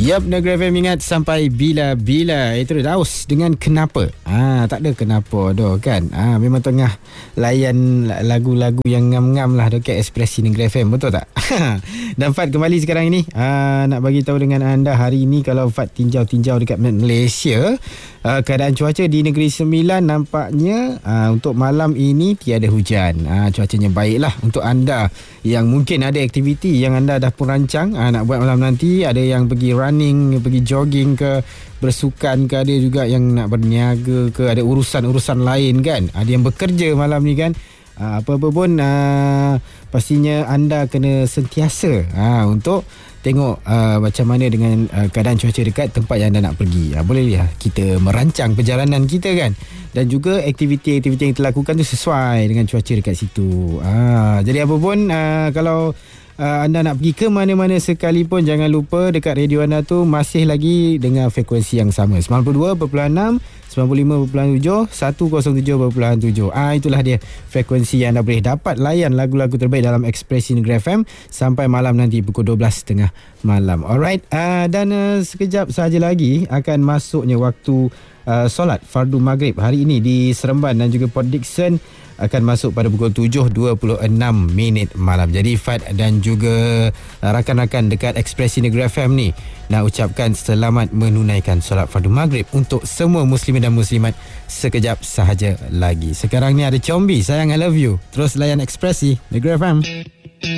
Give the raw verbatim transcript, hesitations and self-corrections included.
Yap, Negeri F M ingat sampai bila-bila. Itu dah Daus dengan Kenapa. Ah, tak ada kenapa dah kan. Ah, memang tengah layan lagu-lagu yang ngam-ngam lah dekat Ekspresi Negeri F M, betul tak? Dan Fat kembali sekarang ini. Ah, nak bagi tahu dengan anda hari ini kalau Fat tinjau-tinjau dekat Malaysia, ah, keadaan cuaca di Negeri Sembilan nampaknya ah, untuk malam ini tiada hujan. Ah, cuacanya baiklah untuk anda yang mungkin ada aktiviti yang anda dah pun rancang ah, nak buat malam nanti. Ada yang pergi running, pergi jogging ke, bersukan ke, ada juga yang nak berniaga ke, ada urusan-urusan lain kan, ada yang bekerja malam ni kan. Aa, apa-apa pun aa, pastinya anda kena sentiasa aa, untuk tengok aa, macam mana dengan aa, keadaan cuaca dekat tempat yang anda nak pergi. Aa, boleh ya kita merancang perjalanan kita kan, dan juga aktiviti-aktiviti yang kita lakukan tu sesuai dengan cuaca dekat situ. Aa, jadi apa pun aa, kalau Uh, anda nak pergi ke mana-mana sekalipun, jangan lupa dekat radio anda tu masih lagi dengan frekuensi yang sama, sembilan puluh dua perpuluhan enam, sembilan puluh lima perpuluhan tujuh, seratus tujuh perpuluhan tujuh. Ah, itulah dia frekuensi yang anda boleh dapat layan lagu-lagu terbaik dalam Ekspresi Negeri F M sampai malam nanti pukul dua belas tiga puluh malam. Alright, uh, dan uh, sekejap sahaja lagi akan masuknya waktu uh, solat fardu maghrib hari ini di Seremban dan juga Port Dickson akan masuk pada pukul tujuh dua puluh enam minit malam. Jadi Fat dan juga rakan-rakan dekat Ekspresi Negeri F M ni nak ucapkan selamat menunaikan solat fardu maghrib untuk semua muslimin dan muslimat sekejap sahaja lagi. Sekarang ni ada Combi, Sayang I Love You. Terus layan Ekspresi Negeri F M.